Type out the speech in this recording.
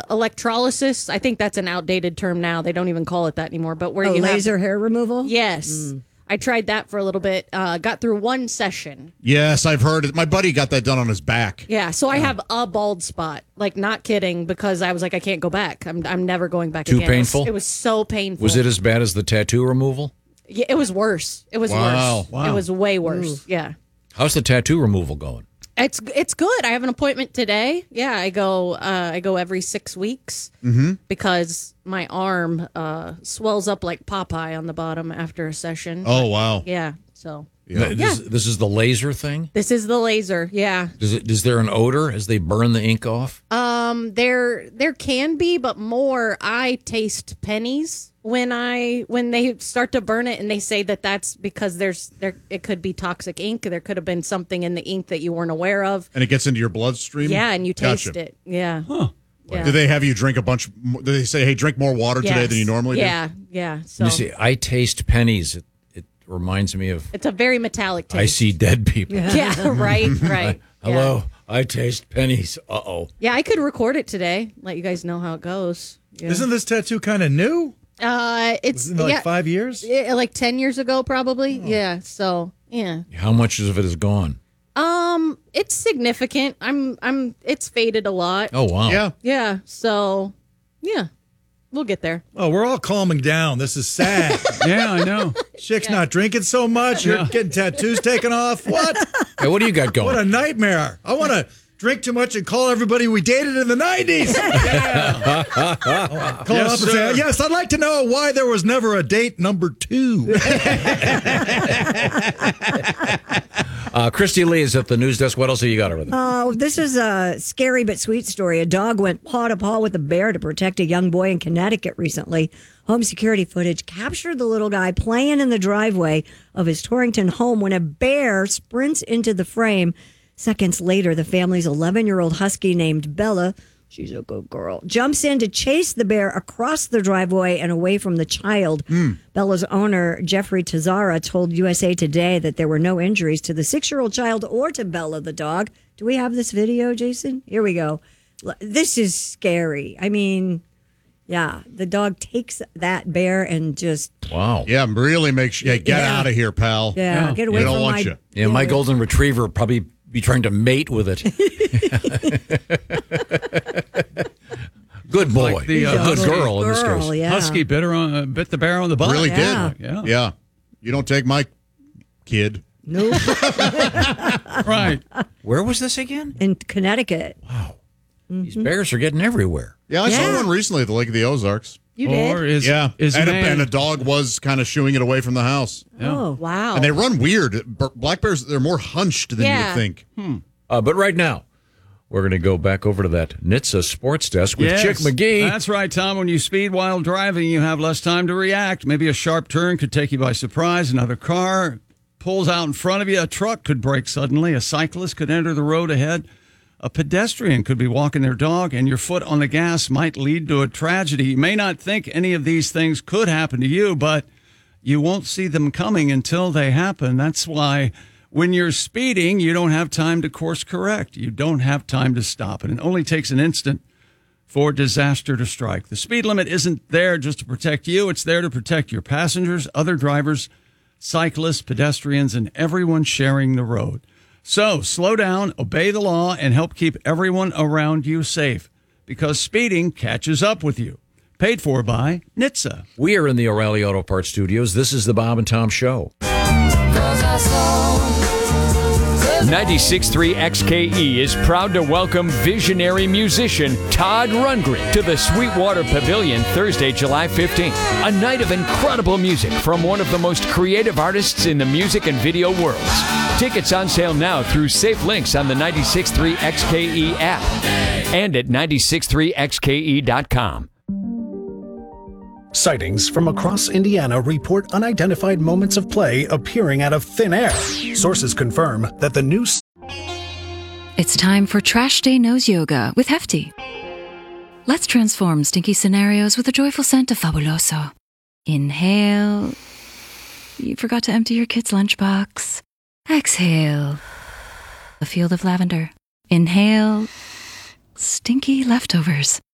electrolysis. I think that's an outdated term now. They don't even call it that anymore. But where you laser hair removal? Yes. I tried that for a little bit. Got through one session. Yes, I've heard it. My buddy got that done on his back. Yeah, so I have a bald spot. Like, not kidding, because I was like, I can't go back. I'm never going back again. Too painful? It was so painful. Was it as bad as the tattoo removal? Yeah, it was worse. It was worse. Wow. It was way worse. Yeah. How's the tattoo removal going? It's good. I have an appointment today. Yeah, I go every 6 weeks because my arm swells up like Popeye on the bottom after a session. Oh, wow. Yeah. So This is the laser thing? this is the laser. Yeah. Is there an odor as they burn the ink off? There can be, but more. I taste pennies when they start to burn it, and they say that that's because it could be toxic ink. There could have been something in the ink that you weren't aware of. And it gets into your bloodstream? Yeah, and you taste Gotcha. it. Yeah. Huh. Yeah. Do they have you drink a bunch? Do they say, hey, drink more water today than you normally do? Yeah. So You see, I taste pennies. It reminds me of it's a very metallic taste. I see dead people. Yeah, right. Hello, I taste pennies. Uh-oh. Yeah, I could record it today. Let you guys know how it goes. Yeah. Isn't this tattoo kind of new? It's Isn't it like 5 years? like 10 years ago, probably. Oh. Yeah. So yeah. How much of it is gone? It's significant. It's faded a lot. Oh, wow. Yeah. Yeah. So yeah, we'll get there. Oh, we're all calming down. This is sad. Yeah, I know. Chick's not drinking so much. You're getting tattoos taken off. What? Hey, what do you got going? What a nightmare. I want to drink too much and call everybody we dated in the 90s. Call up and say, yes, I'd like to know why there was never a date number 2. Christy Lee is at the news desk. What else have you got over there? Oh, this is a scary but sweet story. A dog went paw to paw with a bear to protect a young boy in Connecticut recently. Home security footage captured the little guy playing in the driveway of his Torrington home when a bear sprints into the frame. Seconds later, the family's 11-year-old husky named Bella, she's a good girl, jumps in to chase the bear across the driveway and away from the child. Bella's owner, Jeffrey Tazara, told USA Today that there were no injuries to the 6-year-old child or to Bella, the dog. Do we have this video, Jason? Here we go. This is scary. I mean, yeah, the dog takes that bear and just... Wow. Yeah, really make sure. Yeah, get out of here, pal. Yeah, get away we don't from want my... you. Yeah, my golden retriever probably be trying to mate with it. Good boy. Like the, good girl in this case. Yeah. Husky bit the bear on the butt. Really Yeah. did. Yeah. You don't take my kid. Nope. Right. Where was this again? In Connecticut. Wow. These bears are getting everywhere. Yeah, I saw Yeah. one recently at the Lake of the Ozarks. You did? Or is Yeah, is and man, a dog was kind of shooing it away from the house. Oh, wow. And they run weird. Black bears, they're more hunched than you Yeah. would think. But right now, we're going to go back over to that NHTSA sports desk with Yes, Chick McGee. That's right, Tom. When you speed while driving, you have less time to react. Maybe a sharp turn could take you by surprise. Another car pulls out in front of you. A truck could brake suddenly. A cyclist could enter the road ahead. A pedestrian could be walking their dog, and your foot on the gas might lead to a tragedy. You may not think any of these things could happen to you, but you won't see them coming until they happen. That's why when you're speeding, you don't have time to course correct. You don't have time to stop. And it only takes an instant for disaster to strike. The speed limit isn't there just to protect you. It's there to protect your passengers, other drivers, cyclists, pedestrians, and everyone sharing the road. So slow down, obey the law, and help keep everyone around you safe, because speeding catches up with you. Paid for by NHTSA. We are in the O'Reilly Auto Parts Studios. This is the Bob and Tom Show. 96.3 XKE is proud to welcome visionary musician Todd Rundgren to the Sweetwater Pavilion Thursday, July 15th. A night of incredible music from one of the most creative artists in the music and video worlds. Tickets on sale now through safe links on the 96.3 XKE app and at 96.3xke.com. Sightings from across Indiana report unidentified moments of play appearing out of thin air. Sources confirm that the new... It's time for Trash Day Nose Yoga with Hefty. Let's transform stinky scenarios with a joyful scent of Fabuloso. Inhale. You forgot to empty your kid's lunchbox. Exhale. A field of lavender. Inhale. Stinky leftovers.